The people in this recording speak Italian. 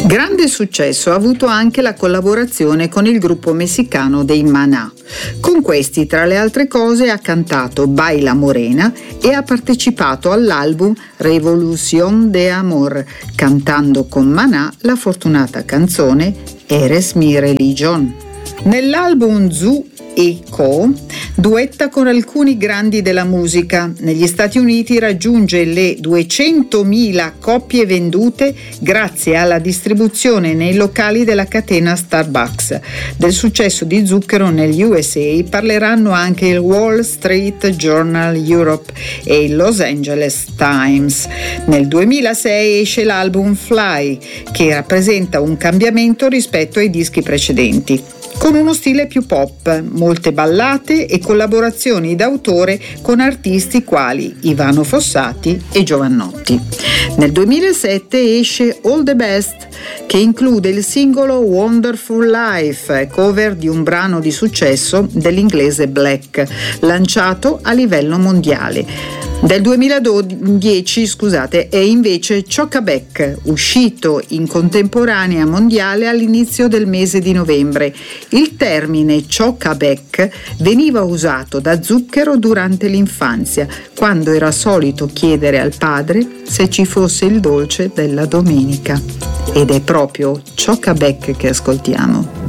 Grande successo ha avuto anche la collaborazione con il gruppo messicano dei Maná. Con questi, tra le altre cose, ha cantato Baila Morena e ha partecipato all'album Revolución de Amor, cantando con Maná la fortunata canzone Eres mi religión. Nell'album Zoo e Co. duetta con alcuni grandi della musica. Negli Stati Uniti raggiunge le 200.000 copie vendute grazie alla distribuzione nei locali della catena Starbucks. Del successo di Zucchero negli USA parleranno anche il Wall Street Journal Europe e il Los Angeles Times. Nel 2006 esce l'album Fly, che rappresenta un cambiamento rispetto ai dischi precedenti, con uno stile più pop, molte ballate e collaborazioni d'autore con artisti quali Ivano Fossati e Giovannotti. Nel 2007 esce All the Best, che include il singolo Wonderful Life, cover di un brano di successo dell'inglese Black, lanciato a livello mondiale. Del 2010, è invece Chocabec, uscito in contemporanea mondiale all'inizio del mese di novembre. Il termine Chocabec veniva usato da Zucchero durante l'infanzia, quando era solito chiedere al padre se ci fosse il dolce della domenica. Ed è proprio Chocabec che ascoltiamo.